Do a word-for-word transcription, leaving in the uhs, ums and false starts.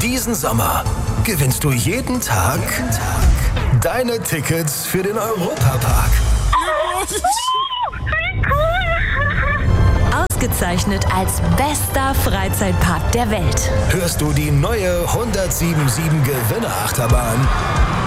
Diesen Sommer gewinnst du jeden Tag deine Tickets für den Europapark. Ausgezeichnet als bester Freizeitpark der Welt. Hörst du die neue hundertsieben Komma sieben Gewinnerachterbahn?